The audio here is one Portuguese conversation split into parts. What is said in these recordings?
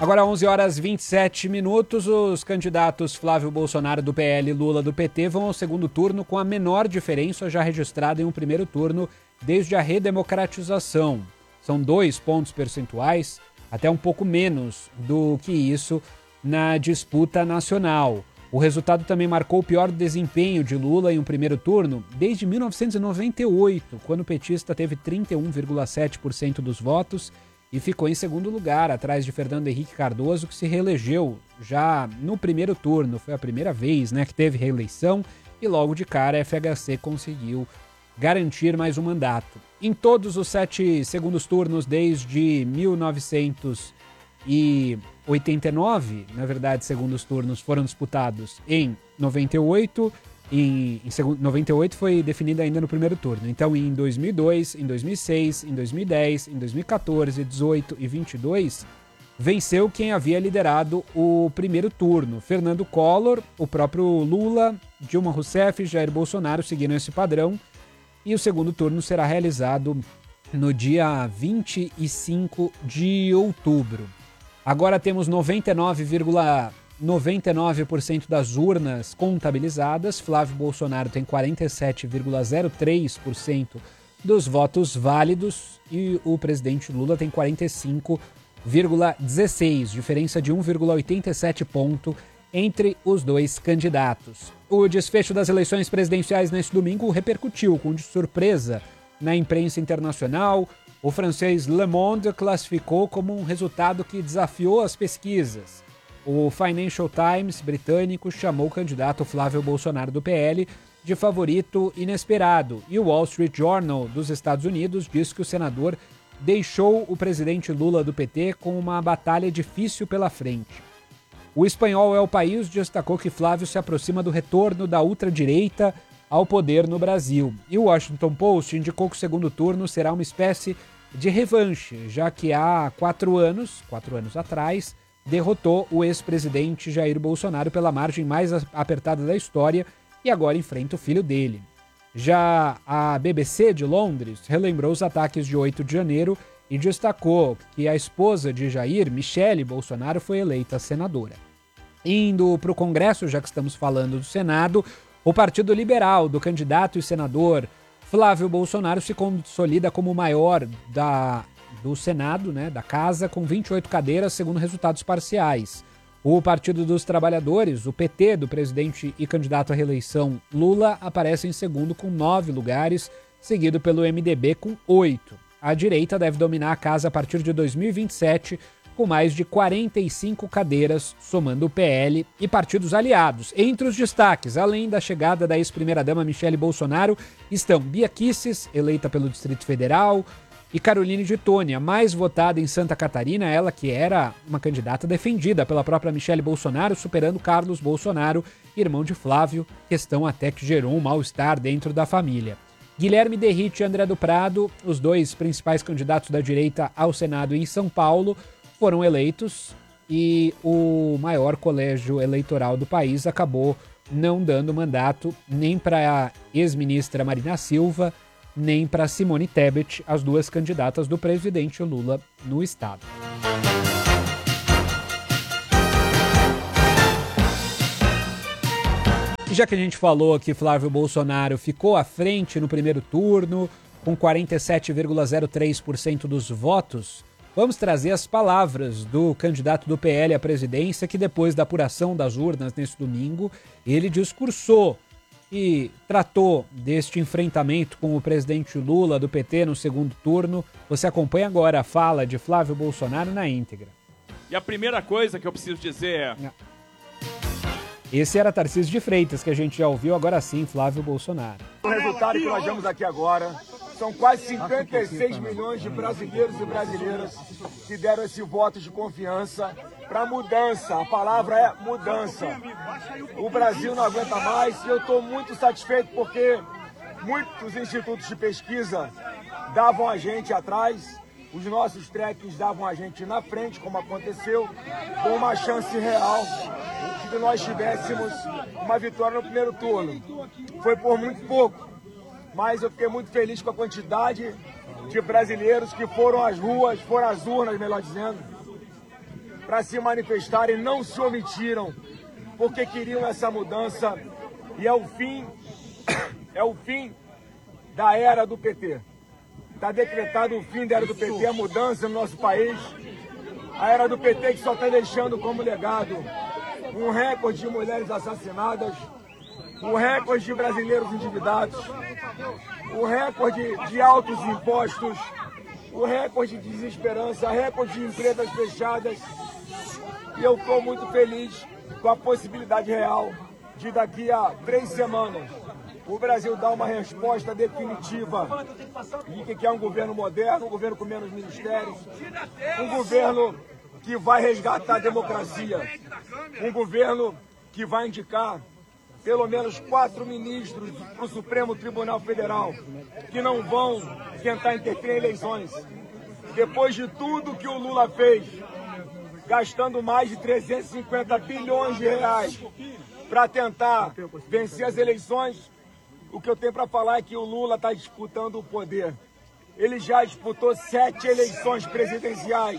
Agora 11 horas 27 minutos, os candidatos Flávio Bolsonaro do PL e Lula do PT vão ao segundo turno com a menor diferença já registrada em um primeiro turno desde a redemocratização. São 2 pontos percentuais, até um pouco menos do que isso na disputa nacional. O resultado também marcou o pior desempenho de Lula em um primeiro turno desde 1998, quando o petista teve 31,7% dos votos e ficou em segundo lugar, atrás de Fernando Henrique Cardoso, que se reelegeu já no primeiro turno. Foi a primeira vez, que teve reeleição e logo de cara a FHC conseguiu garantir mais um mandato. Em todos os 7 segundos turnos desde 1989, na verdade, segundos turnos foram disputados em 98, em 98 foi definido ainda no primeiro turno. Então, em 2002, em 2006, em 2010, em 2014, 18 e 22, venceu quem havia liderado o primeiro turno. Fernando Collor, o próprio Lula, Dilma Rousseff e Jair Bolsonaro seguiram esse padrão. E o segundo turno será realizado no dia 25 de outubro. Agora temos 99% das urnas contabilizadas. Flávio Bolsonaro tem 47,03% dos votos válidos e o presidente Lula tem 45,16%, diferença de 1,87 ponto entre os dois candidatos. O desfecho das eleições presidenciais neste domingo repercutiu com surpresa na imprensa internacional. O francês Le Monde classificou como um resultado que desafiou as pesquisas. O Financial Times britânico chamou o candidato Flávio Bolsonaro do PL de favorito inesperado. E o Wall Street Journal dos Estados Unidos diz que o senador deixou o presidente Lula do PT com uma batalha difícil pela frente. O Espanhol é o País destacou que Flávio se aproxima do retorno da ultradireita ao poder no Brasil. E o Washington Post indicou que o segundo turno será uma espécie de revanche, já que há 4 anos atrás, derrotou o ex-presidente Jair Bolsonaro pela margem mais apertada da história e agora enfrenta o filho dele. Já a BBC de Londres relembrou os ataques de 8 de janeiro e destacou que a esposa de Jair, Michele Bolsonaro, foi eleita senadora. Indo para o Congresso, já que estamos falando do Senado, o Partido Liberal do candidato e senador Flávio Bolsonaro se consolida como o maior do Senado, da Casa, com 28 cadeiras, segundo resultados parciais. O Partido dos Trabalhadores, o PT, do presidente e candidato à reeleição Lula, aparece em segundo com 9 lugares, seguido pelo MDB com 8. A direita deve dominar a casa a partir de 2027, com mais de 45 cadeiras, somando o PL e partidos aliados. Entre os destaques, além da chegada da ex-primeira-dama Michele Bolsonaro, estão Bia Kicis, eleita pelo Distrito Federal, e Caroline de Tônia, mais votada em Santa Catarina, ela que era uma candidata defendida pela própria Michele Bolsonaro, superando Carlos Bolsonaro, irmão de Flávio, questão até que gerou um mal-estar dentro da família. Guilherme Derrite e André do Prado, os 2 principais candidatos da direita ao Senado em São Paulo, foram eleitos e o maior colégio eleitoral do país acabou não dando mandato nem para a ex-ministra Marina Silva, nem para Simone Tebet, as 2 candidatas do presidente Lula no estado. E já que a gente falou que Flávio Bolsonaro ficou à frente no primeiro turno, com 47,03% dos votos, vamos trazer as palavras do candidato do PL à presidência, que depois da apuração das urnas nesse domingo, ele discursou e tratou deste enfrentamento com o presidente Lula do PT no segundo turno. Você acompanha agora a fala de Flávio Bolsonaro na íntegra. E a primeira coisa que eu preciso dizer é... Esse era Tarcísio de Freitas, que a gente já ouviu, agora sim, Flávio Bolsonaro. O resultado que nós vemos aqui agora são quase 56 milhões de brasileiros e brasileiras que deram esse voto de confiança para mudança. A palavra é mudança. O Brasil não aguenta mais e eu estou muito satisfeito porque muitos institutos de pesquisa davam a gente atrás, os nossos trackings davam a gente na frente, como aconteceu, com uma chance real de que nós tivéssemos uma vitória no primeiro turno. Foi por muito pouco, mas eu fiquei muito feliz com a quantidade de brasileiros que foram às ruas, foram às urnas, melhor dizendo, para se manifestarem, não se omitiram, porque queriam essa mudança e é o fim da era do PT. Está decretado o fim da era do PT, a mudança no nosso país. A era do PT que só está deixando como legado um recorde de mulheres assassinadas, um recorde de brasileiros endividados, um recorde de altos impostos, um recorde de desesperança, recorde de empresas fechadas. E eu estou muito feliz com a possibilidade real de daqui a 3 semanas o Brasil dar uma resposta definitiva de que é um governo moderno, um governo com menos ministérios, um governo que vai resgatar a democracia, um governo que vai indicar pelo menos 4 ministros para o Supremo Tribunal Federal, que não vão tentar interferir em eleições. Depois de tudo que o Lula fez, gastando mais de 350 bilhões de reais para tentar vencer as eleições, o que eu tenho para falar é que o Lula está disputando o poder. Ele já disputou 7 eleições presidenciais.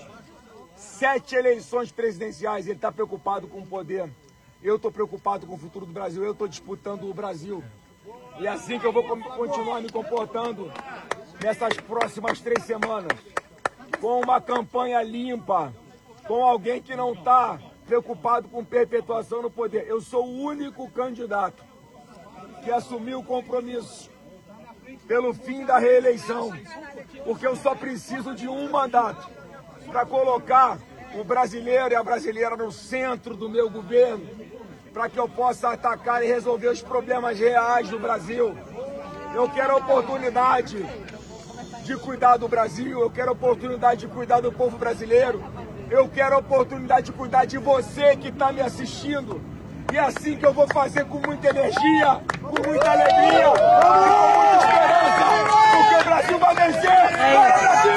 7 eleições presidenciais, ele está preocupado com o poder. Eu estou preocupado com o futuro do Brasil, eu estou disputando o Brasil. E é assim que eu vou continuar me comportando nessas próximas 3 semanas. Com uma campanha limpa, com alguém que não está preocupado com perpetuação no poder. Eu sou o único candidato que assumiu o compromisso pelo fim da reeleição, porque eu só preciso de um mandato para colocar o brasileiro e a brasileira no centro do meu governo, para que eu possa atacar e resolver os problemas reais do Brasil. Eu quero a oportunidade de cuidar do Brasil, eu quero a oportunidade de cuidar do povo brasileiro, eu quero a oportunidade de cuidar de você que está me assistindo. E é assim que eu vou fazer com muita energia, com muita alegria, com muita esperança, porque o Brasil vai vencer! Vai, Brasil!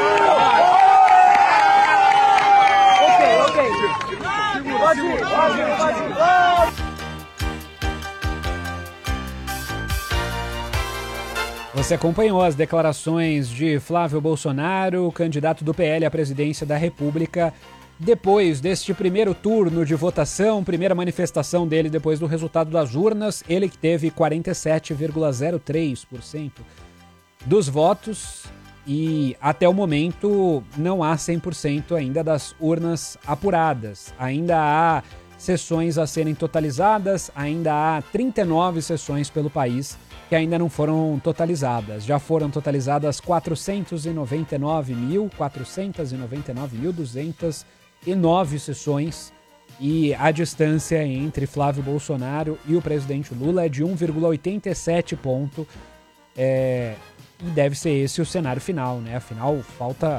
Ok. Pode ir. Você acompanhou as declarações de Flávio Bolsonaro, candidato do PL à presidência da República, depois deste primeiro turno de votação, primeira manifestação dele depois do resultado das urnas, ele que teve 47,03% dos votos e até o momento não há 100% ainda das urnas apuradas. Ainda há sessões a serem totalizadas, ainda há 39 sessões pelo país que ainda não foram totalizadas. Já foram totalizadas 499.209 sessões e a distância entre Flávio Bolsonaro e o presidente Lula é de 1,87 ponto. E deve ser esse o cenário final, né? Afinal, falta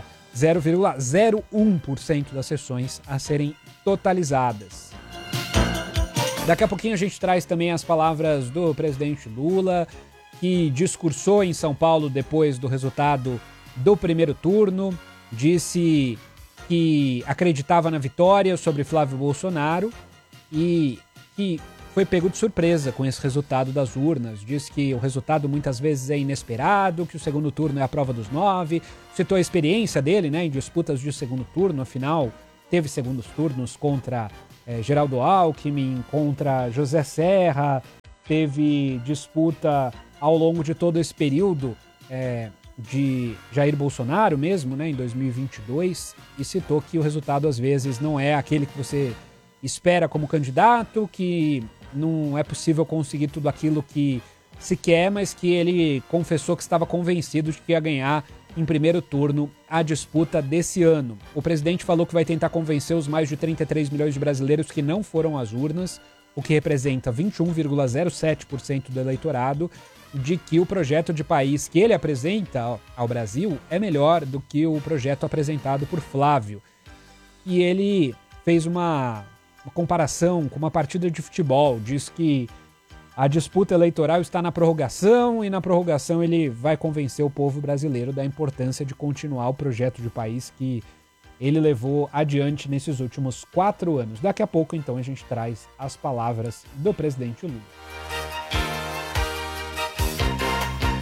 0,01% das sessões a serem totalizadas. Daqui a pouquinho a gente traz também as palavras do presidente Lula, que discursou em São Paulo depois do resultado do primeiro turno, disse que acreditava na vitória sobre Flávio Bolsonaro e que foi pego de surpresa com esse resultado das urnas. Diz que o resultado muitas vezes é inesperado, que o segundo turno é a prova dos 9. Citou a experiência dele, né, em disputas de segundo turno, afinal teve segundos turnos contra Geraldo Alckmin, contra José Serra, teve disputa ao longo de todo esse período de Jair Bolsonaro mesmo, né, em 2022, e citou que o resultado às vezes não é aquele que você espera como candidato, que não é possível conseguir tudo aquilo que se quer, mas que ele confessou que estava convencido de que ia ganhar em primeiro turno a disputa desse ano. O presidente falou que vai tentar convencer os mais de 33 milhões de brasileiros que não foram às urnas, o que representa 21,07% do eleitorado, de que o projeto de país que ele apresenta ao Brasil é melhor do que o projeto apresentado por Flávio. E ele fez uma comparação com uma partida de futebol, diz que a disputa eleitoral está na prorrogação e na prorrogação ele vai convencer o povo brasileiro da importância de continuar o projeto de país que ele levou adiante nesses últimos 4 anos. Daqui a pouco, então, a gente traz as palavras do presidente Lula.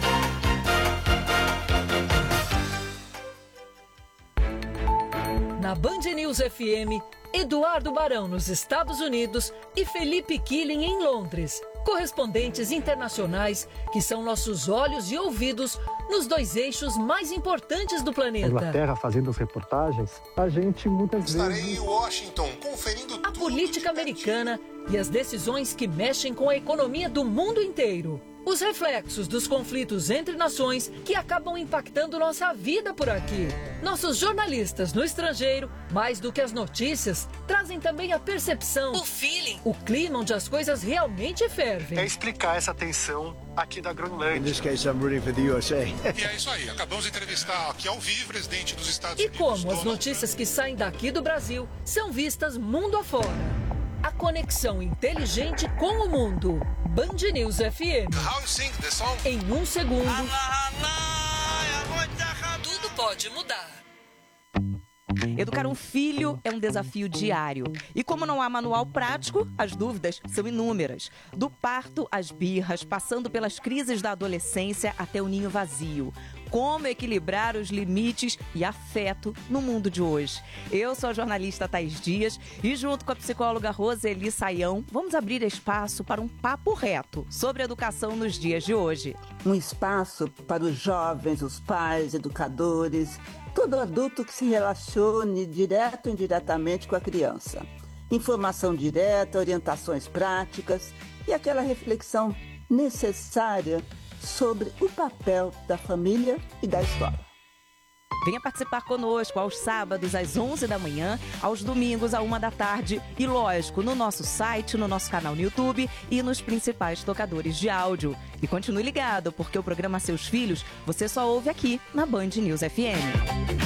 Na na Band News FM, Eduardo Barão nos Estados Unidos e Felipe Killing em Londres. Correspondentes internacionais que são nossos olhos e ouvidos nos 2 eixos mais importantes do planeta. Inglaterra fazendo as reportagens, a gente muitas vezes... Estarei em Washington conferindo a política americana e as decisões que mexem com a economia do mundo inteiro. Os reflexos dos conflitos entre nações que acabam impactando nossa vida por aqui. Nossos jornalistas no estrangeiro, mais do que as notícias, trazem também a percepção, o feeling, o clima onde as coisas realmente fervem. É explicar essa tensão aqui da Groenlândia. In this case, I'm rooting for the USA. E é isso aí, acabamos de entrevistar aqui ao vivo o presidente dos Estados E Unidos. como as notícias que saem daqui do Brasil são vistas mundo afora. A conexão inteligente com o mundo. Band News FM. How you sing the song? Em 1 segundo, tudo pode mudar. Educar um filho é um desafio diário. E como não há manual prático, as dúvidas são inúmeras. Do parto às birras, passando pelas crises da adolescência até o ninho vazio. Como equilibrar os limites e afeto no mundo de hoje? Eu sou a jornalista Thaís Dias e junto com a psicóloga Roseli Saião, vamos abrir espaço para um papo reto sobre educação nos dias de hoje. Um espaço para os jovens, os pais, educadores, todo adulto que se relacione direto ou indiretamente com a criança. Informação direta, orientações práticas e aquela reflexão necessária sobre o papel da família e da escola. Venha participar conosco aos sábados às 11 da manhã, aos domingos à 1 da tarde e, lógico, no nosso site, no nosso canal no YouTube e nos principais tocadores de áudio. E continue ligado, porque o programa Seus Filhos você só ouve aqui na Band News FM.